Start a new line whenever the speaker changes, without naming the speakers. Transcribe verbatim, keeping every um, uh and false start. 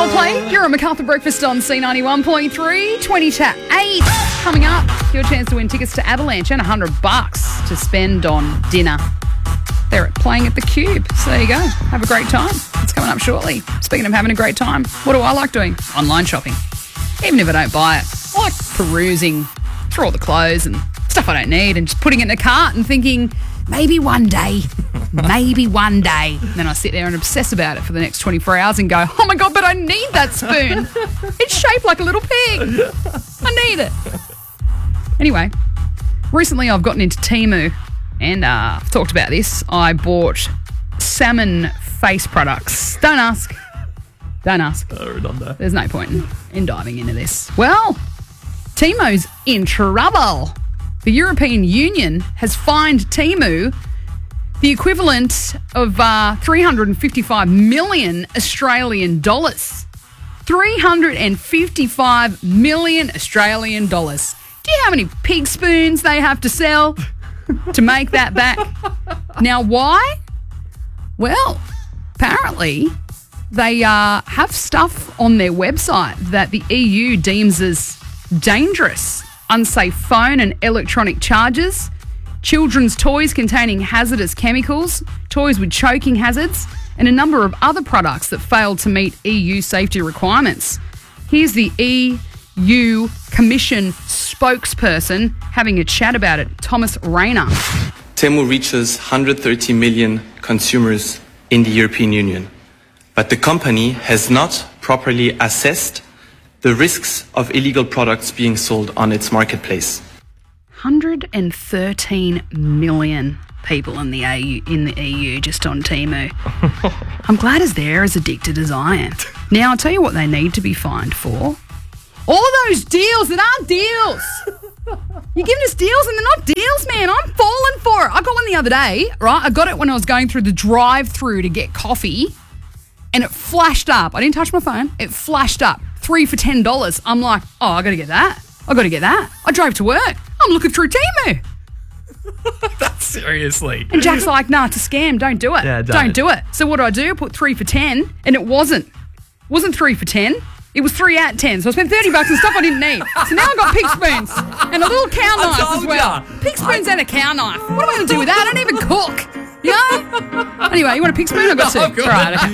Play. You're on MacArthur Breakfast on C ninety-one point three, twenty to eight. Coming up, your chance to win tickets to Avalanche and one hundred bucks to spend on dinner. They're playing at the Cube. So there you go. Have a great time. It's coming up shortly. Speaking of having a great time, what do I like doing? Online shopping. Even if I don't buy it, I like perusing through all the clothes and stuff I don't need and just putting it in a cart and thinking, maybe one day, maybe one day. And then I sit there and obsess about it for the next twenty-four hours and go, oh my God, but I need that spoon. It's shaped like a little pig. I need it. Anyway, recently I've gotten into Temu and uh, I've talked about this. I bought salmon face products. Don't ask. Don't ask.
Oh, redundant.
There's no point in, in diving into this. Well, Temu's in trouble. The European Union has fined Temu the equivalent of uh, three hundred fifty-five million Australian dollars. three hundred fifty-five million Australian dollars. Do you know how many pig spoons they have to sell to make that back? Now, why? Well, apparently they uh, have stuff on their website that the E U deems as dangerous. Unsafe phone and electronic chargers, children's toys containing hazardous chemicals, toys with choking hazards, and a number of other products that failed to meet E U safety requirements. Here's the E U Commission spokesperson having a chat about it, Thomas Rayner.
Temu reaches one hundred thirty million consumers in the European Union, but the company has not properly assessed the risks of illegal products being sold on its marketplace.
one hundred thirteen million people in the E U, in the E U just on Temu. I'm glad as they're as addicted as I am. Now, I'll tell you what they need to be fined for. All those deals that aren't deals. You're giving us deals and they're not deals, man. I'm falling for it. I got one the other day, right? I got it when I was going through the drive-through to get coffee and it flashed up. I didn't touch my phone. It flashed up. Three for ten dollars. I'm like, oh, I got to get that. I got to get that. I drove to work. I'm looking through Temu.
That's seriously.
And Jack's like, nah, it's a scam. Don't do it.
Yeah, don't.
don't do it. So what do I do? I put three for ten and it wasn't. It wasn't three for ten. It was three at ten. So I spent thirty bucks on stuff I didn't need. So now I've got pig spoons and a little cow
I
knife
told
as well.
ya.
Pig spoons and a cow knife. What am I going to do with that? I don't even cook. You know? Anyway, you want a pig spoon? I've got two.
Oh, God.
All right.